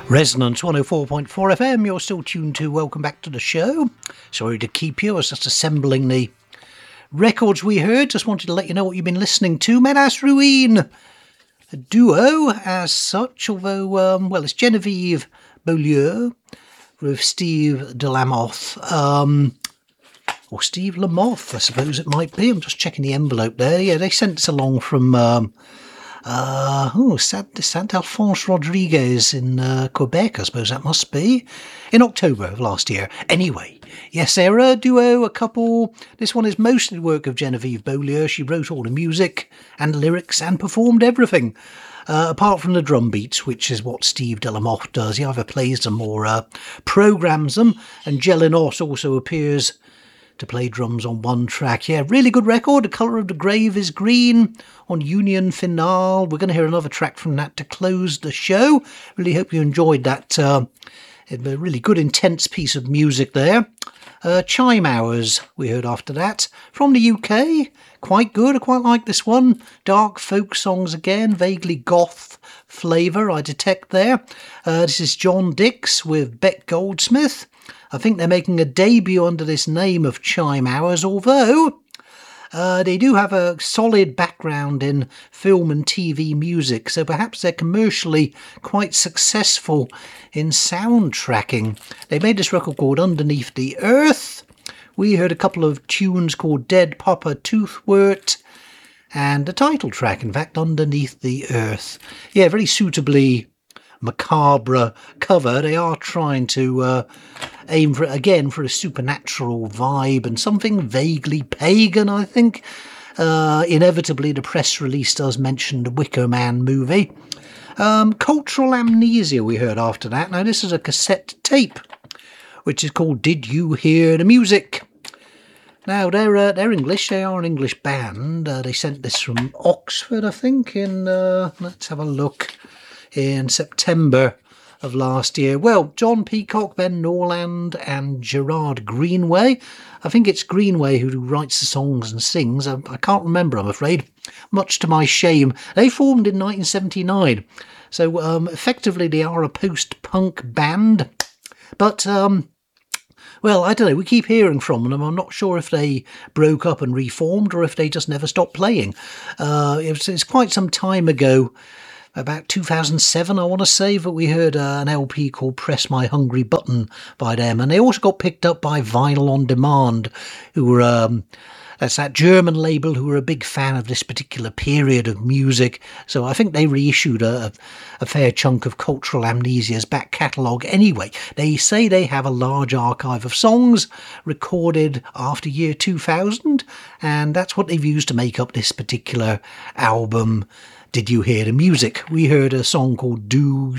Resonance 104.4 FM, you're still tuned to. Welcome back to the show. Sorry to keep you, I was just assembling the records we heard. Just wanted to let you know what you've been listening to. Menace Ruine, a duo as such, although, well, it's Genevieve Beaulieu with Steve Delamotte. Or Steve Lamotte, I suppose it might be. I'm just checking the envelope there. Yeah, they sent us along from Saint Alphonse Rodriguez in Quebec, I suppose that must be, in October of last year. Anyway, yes, they're a duo, a couple. This one is mostly the work of Genevieve Beaulieu. She wrote all the music and lyrics and performed everything, apart from the drum beats, which is what Steve Delamotte does. He either plays them or programs them, and Jelinos also appears to play drums on one track. Yeah, really good record. The Colour of the Grave is Green on Union Finale. We're going to hear another track from that to close the show. Really hope you enjoyed that. A really good, intense piece of music there. Chime Hours, we heard after that. From the UK, quite good. I quite like this one. Dark folk songs again, vaguely goth flavour I detect there. This is John Dix with Beck Goldsmith. I think they're making a debut under this name of Chime Hours, although they do have a solid background in film and TV music, so perhaps they're commercially quite successful in soundtracking. They made this record called Underneath the Earth. We heard a couple of tunes called Dead Papa Toothwort and the title track, in fact, Underneath the Earth. Yeah, very suitably macabre cover. They are trying to aim for, again, for a supernatural vibe and something vaguely pagan, I think. Inevitably, the press release does mention the Wicker Man movie. Cultural Amnesia we heard after that. Now, this is a cassette tape, which is called Did You Hear the Music? Now, they're English. They are an English band. They sent this from Oxford, I think, in, let's have a look, in September of last year. Well, John Peacock, Ben Norland and Gerard Greenway. I think it's Greenway who writes the songs and sings. I can't remember, I'm afraid, much to my shame. They formed in 1979. So effectively they are a post-punk band. But well, I don't know, we keep hearing from them. I'm not sure if they broke up and reformed or if they just never stopped playing. It's quite some time ago, about 2007, I want to say, that we heard an LP called Press My Hungry Button by them. And they also got picked up by Vinyl On Demand, who were, that's that German label, who were a big fan of this particular period of music. So I think they reissued a fair chunk of Cultural Amnesia's back catalogue anyway. They say they have a large archive of songs recorded after year 2000, and that's what they've used to make up this particular album. Did You Hear the Music? We heard a song called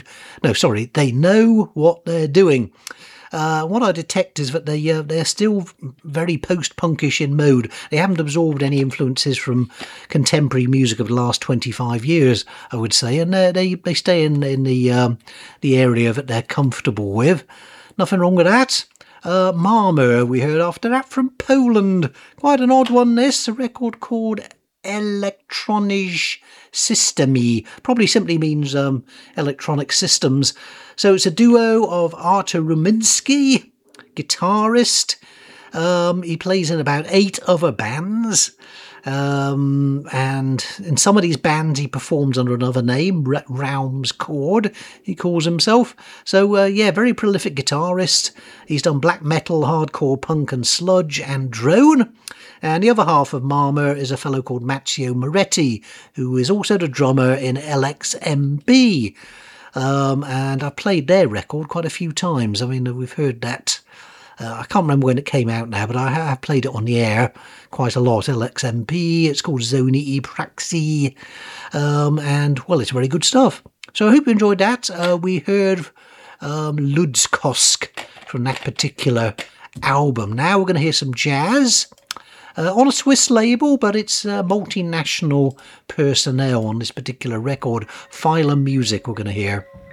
They Know What They're Doing. What I detect is that they're still very post-punkish in mode. They haven't absorbed any influences from contemporary music of the last 25 years, I would say, and they stay in the area that they're comfortable with. Nothing wrong with that. Marmor, we heard after that from Poland. Quite an odd one, this. A record called Elektronisch Systemy, probably simply means electronic systems. So it's a duo of Artur Ruminski, guitarist. He plays in about 8 other bands. And in some of these bands he performs under another name, Raums Chord, he calls himself. So yeah, very prolific guitarist. He's done black metal, hardcore punk and sludge and drone. And the other half of Marmor is a fellow called Matteo Moretti, who is also the drummer in LXMB. And I played their record quite a few times. I mean, we've heard that. I can't remember when it came out now, but I have played it on the air quite a lot. LXMP, it's called Zoni e Praxi, and, well, it's very good stuff. So I hope you enjoyed that. We heard Ludskosk from that particular album. Now we're going to hear some jazz. On a Swiss label, but it's multinational personnel on this particular record. Phylum Music we're going to hear.